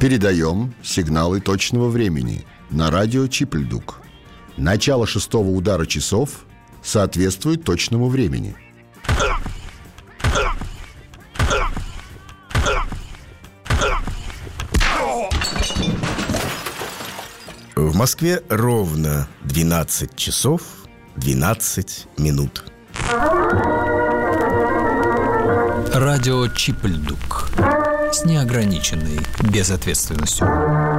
Передаем сигналы точного времени на радио Чипльдук. Начало 6-го удара часов соответствует точному времени. В Москве ровно 12 часов 12 минут. Радио Чипльдук с неограниченной безответственностью.